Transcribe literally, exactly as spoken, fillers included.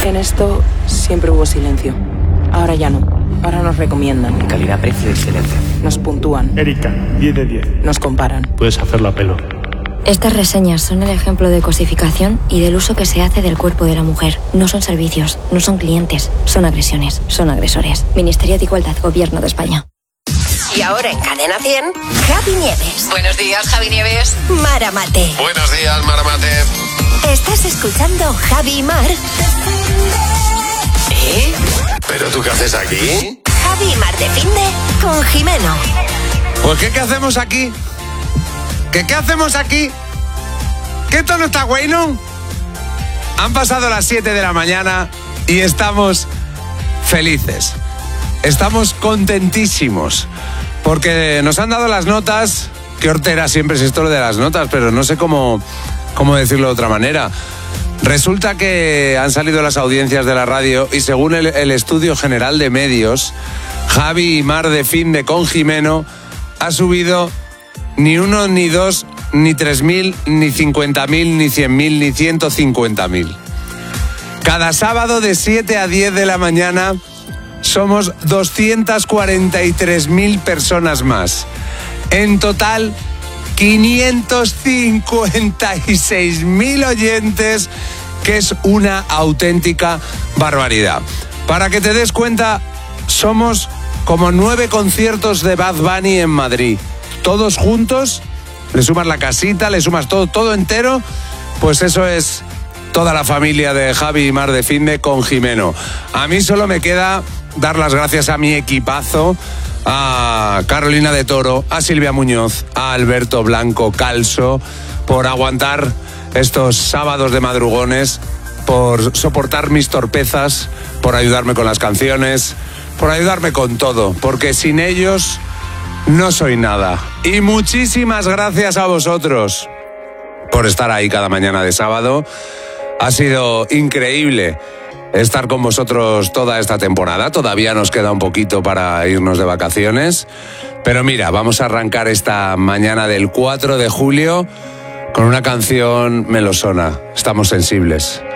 En esto siempre hubo silencio. Ahora ya no. Ahora nos recomiendan. Calidad, precio, excelencia. Nos puntúan. Erika, diez de diez. Nos comparan. Puedes hacerlo a pelo. Estas reseñas son el ejemplo de cosificación y del uso que se hace del cuerpo de la mujer. No son servicios, no son clientes, son agresiones, son agresores. Ministerio de Igualdad, Gobierno de España. Y ahora en Cadena cien, Javi Nieves. Buenos días, Javi Nieves. Mara Mate. Buenos días, Mara Mate. Estás escuchando Javi y Mar. ¿Eh? ¿Pero tú qué haces aquí? Javi y Mar de Finde con Jimeno. Pues ¿qué, qué hacemos aquí? ¿Qué, ¿Qué hacemos aquí? ¿Qué esto no está bueno? Han pasado las siete de la mañana y estamos felices. Estamos contentísimos porque nos han dado las notas. Qué hortera siempre es esto lo de las notas, pero no sé cómo, cómo decirlo de otra manera. Resulta que han salido las audiencias de la radio y según el, el Estudio General de Medios, Javi y Mar de Finde con Jimeno ha subido ni uno, ni dos, ni tres mil, ni cincuenta mil, ni cien mil, ni ciento cincuenta mil. Cada sábado de siete a diez de la mañana somos doscientas cuarenta y tres mil personas más. En total, quinientos cincuenta y seis mil oyentes, que es una auténtica barbaridad. Para que te des cuenta, somos como nueve conciertos de Bad Bunny en Madrid. Todos juntos, le sumas la casita, le sumas todo, todo entero, pues eso es toda la familia de Javi y Mar de Finde con Jimeno. A mí solo me queda dar las gracias a mi equipazo, a Carolina de Toro, a Silvia Muñoz, a Alberto Blanco Calso, por aguantar estos sábados de madrugones, por soportar mis torpezas, por ayudarme con las canciones, por ayudarme con todo, porque sin ellos no soy nada. Y muchísimas gracias a vosotros por estar ahí cada mañana de sábado. Ha sido increíble estar con vosotros toda esta temporada. Todavía nos queda un poquito para irnos de vacaciones. Pero mira, vamos a arrancar esta mañana del cuatro de julio con una canción melosona. Estamos sensibles.